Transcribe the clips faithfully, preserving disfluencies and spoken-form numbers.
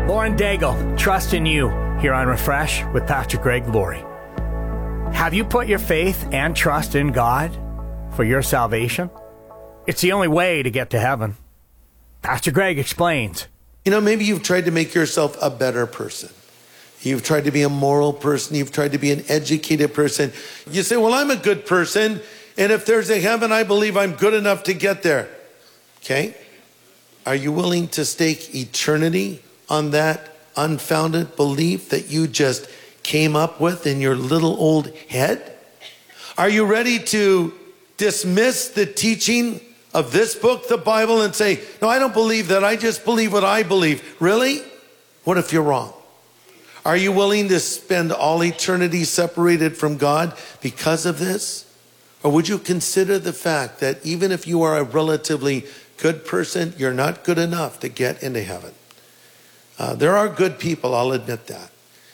Lauren Daigle, trust in you here on Refresh with Pastor Greg Laurie. Have you put your faith and trust in God for your salvation? It's the only way to get to heaven. Pastor Greg explains. You know, maybe you've tried to make yourself a better person. You've tried to be a moral person. You've tried to be an educated person. You say, well, I'm a good person, and if there's a heaven, I believe I'm good enough to get there. Okay? Are you willing to stake eternity on that unfounded belief that you just came up with in your little old head? Are you ready to dismiss the teaching of this book, the Bible, and say, no, I don't believe that. I just believe what I believe. Really? What if you're wrong? Are you willing to spend all eternity separated from God because of this? Or would you consider the fact that even if you are a relatively good person, you're not good enough to get into heaven? Uh, there are good people, I'll admit that,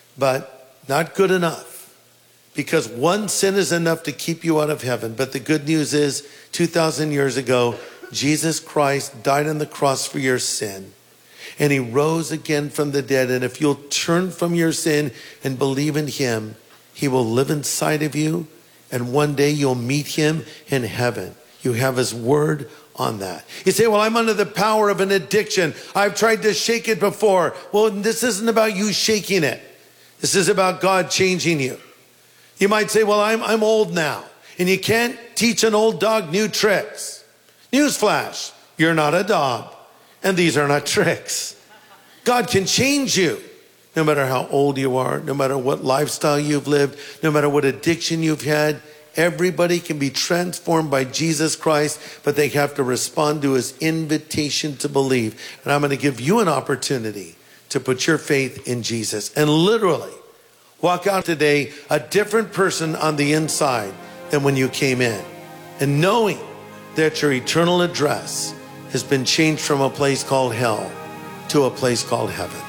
but not good enough, because one sin is enough to keep you out of heaven. But the good news is, two thousand years ago, Jesus Christ died on the cross for your sin, and he rose again from the dead. And if you'll turn from your sin and believe in him, he will live inside of you, and one day you'll meet him in heaven. You have his word on that. You say, well, I'm under the power of an addiction. I've tried to shake it before. Well, this isn't about you shaking it. This is about God changing you. You might say, well, I'm, I'm old now, and you can't teach an old dog new tricks. Newsflash, you're not a dog, and these are not tricks. God can change you, no matter how old you are, no matter what lifestyle you've lived, no matter what addiction you've had. Everybody can be transformed by Jesus Christ, but they have to respond to his invitation to believe. And I'm going to give you an opportunity to put your faith in Jesus and literally walk out today a different person on the inside than when you came in. And knowing that your eternal address has been changed from a place called hell to a place called heaven.